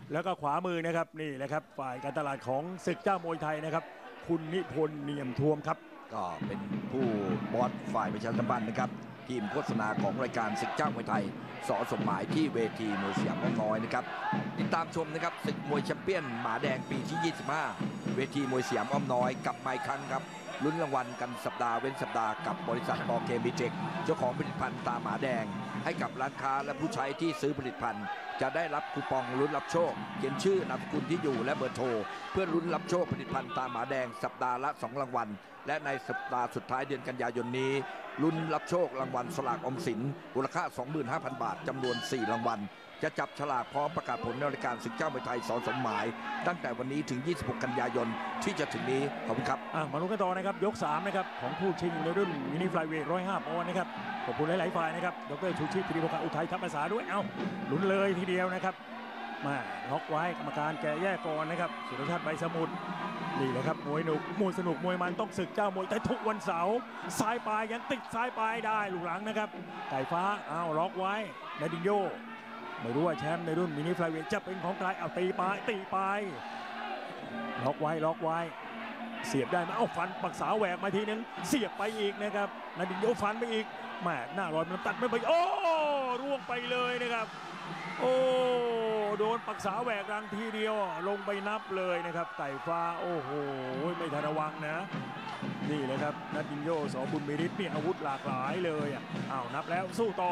แล้วก็ขวามือนะครับนี่แหละครับฝ่ายการตลาดของศึกเจ้ามวยไทยนะครับคุณนิพนธ์เนียมท่วมครับก็เป็นผู้บอสฝ่ายประชาสัมพันธ์นะครับทีมโฆษณาของรายการศึกเจ้ามวยไทยสสมหมายที่เวทีมวยสยามอ้อมน้อยนะครับติดตามชมนะครับศึกมวยแชมเปี้ยนหมาแดงปีที่ 25 เวทีมวยสยามอ้อมน้อยกลับมาอีกครั้งครับลุ้นรางวัลกันสัปดาห์เว้นสัปดาห์กับบริษัทบอเคมิเทคเจ้าของผลิตภัณฑ์ตาหมาแดงให้กับร้านค้าและผู้ใช้ที่ซื้อผลิตภัณฑ์จะได้รับคูปองลุ้นรับโชคเขียนชื่อนามสกุลที่อยู่และเบอร์โทรเพื่อลุ้นรับโชคผลิตภัณฑ์ตาหมาแดงสัปดาห์ละ2รางวัลและในสัปดาห์สุดท้ายเดือนกันยายนนี้ลุ้นรับโชครางวัลสลากออมสินมูลค่า 25,000 บาทจำนวน4รางวัลจะจับฉลากพร้อมประกาศผลในรายการศึกเจ้ามวยไทยสสมหมายตั้งแต่วันนี้ถึง26กันยายนที่จะถึงนี้ขอบคุณครับมาลุ้นกันต่อนะครับยก3นะครับของผู้ชิงในรุ่นมินิไฟเวท105 ปอนด์นะครับขอบคุณหลายๆฝ่ายนะครับดร.ชูชีพ ธิริพงศ์อุทัยทัพภาษาด้วยลุ้นเลยทีเดียวนะครับมาล็อกไว้กรรมการแกะแยกก่อนนะครับสุรชาติใบสมุทรนี่แหละครับมวยหนุกมวยสนุกมวยมันต้องศึกเจ้ามวยไทยทุกวันเสาร์ซ้ายปลายยังติดซ้ายปลายได้ลูกหลังนะครับไก่ฟ้าล็อกไว้นาดินโยไม่รู้ว่าแชมป์ในรุ่นมินิไฟเวทจะเป็นของใครตีปลายล็อกไว้เสียบได้ไหมฟันปักษาแหวกมาทีนึงเสียบไปอีกนะครับนาดินโยฟันไปอีกแม่หน้าลอยมันตัดไม่ไปร่วงไปเลยนะครับโดนปักษาแหวกรังทีเดียวลงไปนับเลยนะครับไก่ฟ้าโอ้โหไม่ทันระวังนะนี่เลยครับนาดินโยสบุญมีฤทธิ์นี่อาวุธหลากหลายเลยนับแล้วสู้ต่อ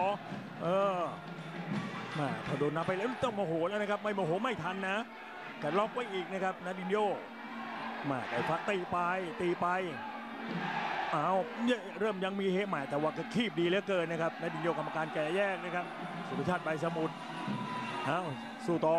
พอโดนนับไปแล้วต้องโมโหแล้วนะครับไม่โมโหไม่ทันนะแต่ล็อกไว้อีกนะครับนาดินโยไก่ฟ้าตีไปเริ่มยังมีเฮใหม่แต่ว่าก็คีบดีเหลือเกินนะครับนาดินโยกรรมการแก่แยกนะครับสุรชาติใบสมุทรสู้ต่อ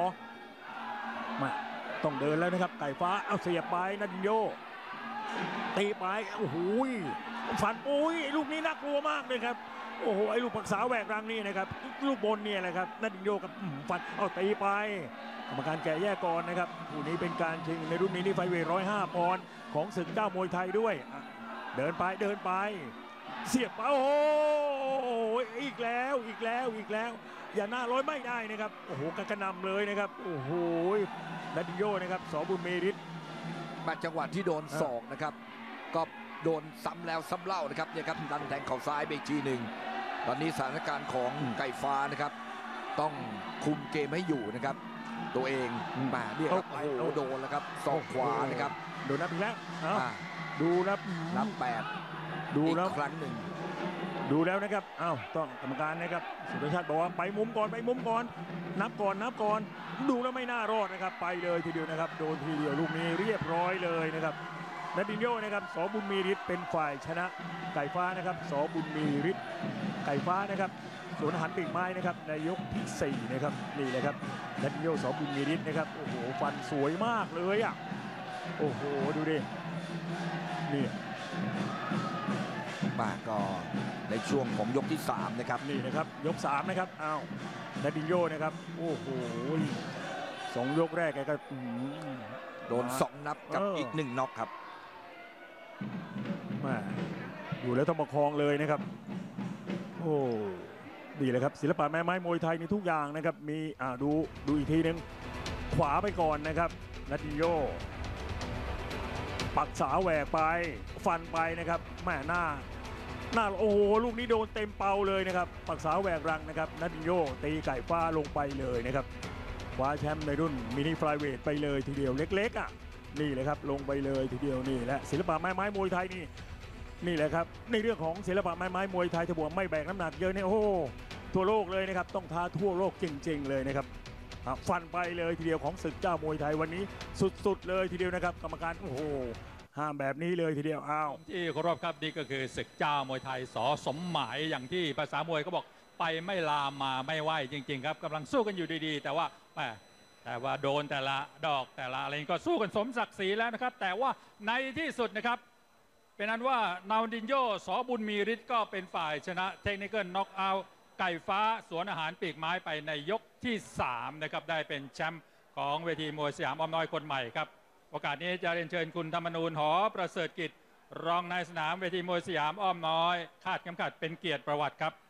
ต้องเดินแล้วนะครับไก่ฟ้าเสียบไปนาดินโยตีไปโอ้โหฟันลูกนี้น่ากลัวมากเลยครับโอ้โหไอ้ลูกปักษาแหวกรังนี่นะครับลูกบนเนี่ยแหละครับนาดินโยกับฟันตีไปกรรมการแก่แยกก่อนนะครับคู่นี้เป็นการชิงในรุ่นมินิไฟเวท105 ปอนด์ของศึกเจ้ามวยไทยด้วยเดินไปเสียบไปโอ้โหอีกแล้วอย่าหน้าร้อยไม่ได้นะครับโอ้โหกระนำเลยนะครับโอ้โหนาดินโยนะครับสบุญมีฤทธิ์มาจังหวะที่โดนศอกนะครับก็โดนซ้ำแล้วซ้ำเล่านะครับเนี่ยครับดันแทงเข่าซ้ายไปอีกทีหนึ่งตอนนี้สถานการณ์ของไก่ฟ้านะครับต้องคุมเกมให้อยู่นะครับตัวเองเนี่ยครับโอ้โหโดนแล้วครับศอกขวานะครับโดนนับอีกแล้วดูนับ8ดูแล้วครั้งหนึ่งดูแล้วนะครับต้องกรรมการนะครับสุรชาติบอกว่าไปมุมก่อนนับก่อนดูแล้วไม่น่ารอดนะครับไปเลยทีเดียวนะครับโดนทีเดียวลูกนี้เรียบร้อยเลยนะครับนาดินโยนะครับสบุญมีฤทธิ์เป็นฝ่ายชนะไก่ฟ้านะครับสบุญมีฤทธิ์ไก่ฟ้านะครับสวนอาหารปีกไม้นะครับในยกที่4นะครับนี่แหละครับนาดินโยสบุญมีฤทธิ์นะครับโอ้โหฟันสวยมากเลยโอ้โหดูดินี่ก็ในช่วงของยกที่3นะครับนี่นะครับยก3นะครับนาดินโยนะครับโอ้โห2 ยกแรกแกก็โดน2 นับกับอีก1 น็อกครับอยู่แล้วต้องประคองเลยนะครับโอ้ดีเลยครับศิลปะแม่ไม้มวยไทยในทุกอย่างนะครับมีดูอีกทีนึงขวาไปก่อนนะครับนาดินโยปักษาแหวกไปฟันไปนะครับหน้าโอ้โหลูกนี้โดนเต็มเป้าเลยนะครับปักษาแหวกรังนะครับนาดินโยตีไก่ฟ้าลงไปเลยนะครับคว้าแชมป์ในรุ่นมินิไฟเวทไปเลยทีเดียวเล็กๆนี่เลยครับลงไปเลยทีเดียวนี่และศิลปะแม่ไม้มวยไทยนี่แหละครับในเรื่องของศิลปะแม่ไม้มวยไทยถ้าบวกไม่แบกน้ำหนักเยอะเนี่ยโอ้ทั่วโลกเลยนะครับต้องท้าทั่วโลกจริงๆเลยนะครับฟันไปเลยทีเดียวของศึกเจ้ามวยไทยวันนี้สุดๆเลยทีเดียวนะครับกรรมการโอ้โหห้ามแบบนี้เลยทีเดียวที่เคารพครับนี่ก็คือศึกเจ้ามวยไทยสสมหมายอย่างที่ภาษามวยก็บอกไปไม่ลามมาไม่ไหวจริงๆครับกำลังสู้กันอยู่ดีๆแต่ว่าโดนแต่ละดอกแต่ละอะไรก็สู้กันสมศักดิ์ศรีแล้วนะครับแต่ว่าในที่สุดนะครับเป็นนั้นว่านาดินโยสบุญมีฤทธิ์ก็เป็นฝ่ายชนะเทคนิคอลน็อกเอาท์ไก่ฟ้าสวนอาหารปีกไม้ไปในยกที่3นะครับได้เป็นแชมป์ของเวทีมวยสยามอ้อมน้อยคนใหม่ครับโอกาสนี้จะเรียนเชิญคุณธรรมนูญหอประเสริฐกิจรองนายสนามเวทีมวยสยามอ้อมน้อยคาดเข็มขัดเป็นเกียรติประวัติครับ